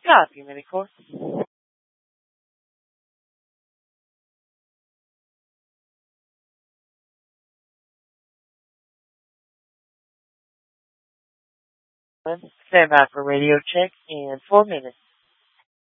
copy, Minicore. Stand by for radio check in 4 minutes.